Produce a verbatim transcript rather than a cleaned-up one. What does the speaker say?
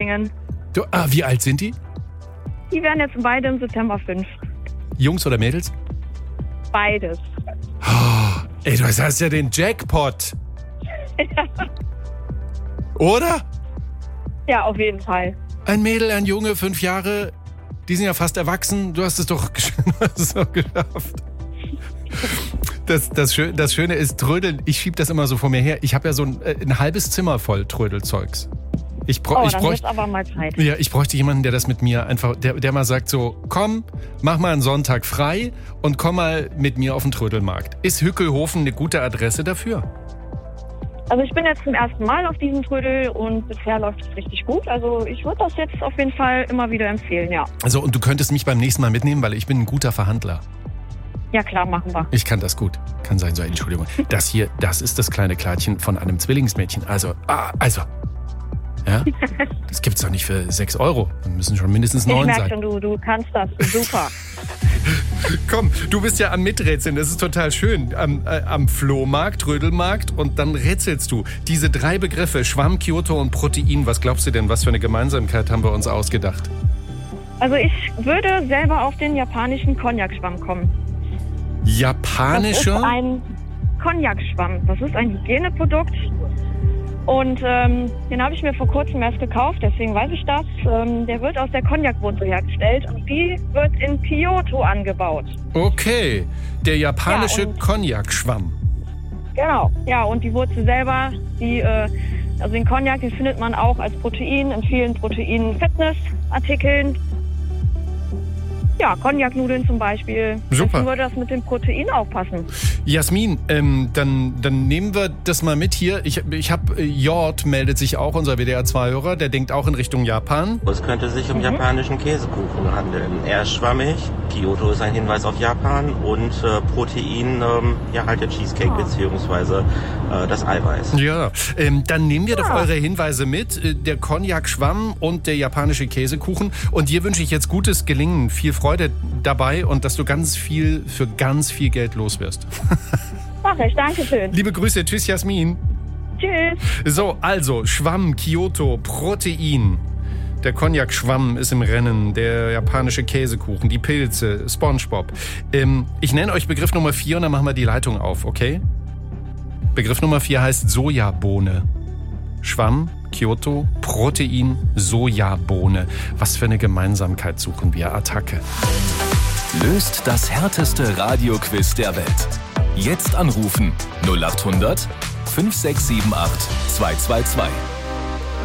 Zwillingen. Du, ah, wie alt sind die? Die werden jetzt beide im September fünf. Jungs oder Mädels? Beides. Oh, ey, du hast ja den Jackpot. Oder? Ja, auf jeden Fall. Ein Mädel, ein Junge, fünf Jahre, die sind ja fast erwachsen. Du hast es doch, du hast es doch geschafft. Das, das, Schö- das Schöne ist, Trödeln, ich schieb das immer so vor mir her. Ich habe ja so ein, ein halbes Zimmer voll Trödelzeugs. Ich, br- Oh, ich dann bräuchte wird's aber mal Zeit. ja, ich bräuchte jemanden, der das mit mir einfach, der, der mal sagt so, komm, mach mal einen Sonntag frei und komm mal mit mir auf den Trödelmarkt. Ist Hückelhofen eine gute Adresse dafür? Also ich bin jetzt zum ersten Mal auf diesem Trödel und bisher läuft es richtig gut. Also ich würde das jetzt auf jeden Fall immer wieder empfehlen, ja. Also und du könntest mich beim nächsten Mal mitnehmen, weil ich bin ein guter Verhandler. Ja klar, machen wir. Ich kann das gut. Kann sein, so, Entschuldigung. Das hier, das ist das kleine Kleidchen von einem Zwillingsmädchen. Also, ah, also. Ja? Das gibt's doch nicht für sechs Euro. Dann müssen schon mindestens Ich neun merke sein. schon, du, du kannst das. Super. Komm, du bist ja am Miträtseln, das ist total schön. Am, äh, am Flohmarkt, Trödelmarkt und dann rätselst du. Diese drei Begriffe, Schwamm, Kyoto und Protein, was glaubst du denn, was für eine Gemeinsamkeit haben wir uns ausgedacht? Also ich würde selber auf den japanischen Cognac-Schwamm kommen. Japanische? Das ist ein Cognac-Schwamm. Das ist ein Hygieneprodukt. Und ähm, den habe ich mir vor kurzem erst gekauft, deswegen weiß ich das. Ähm, der wird aus der Cognac-Wurzel hergestellt und die wird in Kyoto angebaut. Okay, der japanische Ja, und- Cognac-Schwamm. Genau, ja, und die Wurzel selber, die, äh, also den Cognac, den findet man auch als Protein in vielen Protein-Fitness-Artikeln. Ja, Cognac-Nudeln zum Beispiel. Super. Deswegen würde das mit dem Protein auch passen. Jasmin, ähm, dann, dann nehmen wir das mal mit hier. Ich, ich habe, Jord meldet sich auch, unser W D R zwei Hörer, der denkt auch in Richtung Japan. Es könnte sich um japanischen Käsekuchen handeln. Er ist schwammig, Kyoto ist ein Hinweis auf Japan und äh, Protein, ähm, ja halt der Cheesecake beziehungsweise äh, das Eiweiß. Ja, ähm, dann nehmen wir doch Ja. eure Hinweise mit. Äh, Der Cognac-Schwamm und der japanische Käsekuchen. Und dir wünsche ich jetzt gutes Gelingen, viel Freude dabei und dass du ganz viel für ganz viel Geld los wirst. Mach ich, danke schön. Liebe Grüße, tschüss Jasmin. Tschüss. So, also Schwamm, Kyoto, Protein. Der Cognac-Schwamm ist im Rennen, der japanische Käsekuchen, die Pilze, SpongeBob. Ähm, ich nenne euch Begriff Nummer vier und dann machen wir die Leitung auf, okay? Begriff Nummer vier heißt Sojabohne. Schwamm, Kyoto, Protein, Sojabohne. Was für eine Gemeinsamkeit suchen wir? Attacke. Löst das härteste Radioquiz der Welt. Jetzt anrufen null acht hundert fünf sechs sieben acht zwei zwei zwei.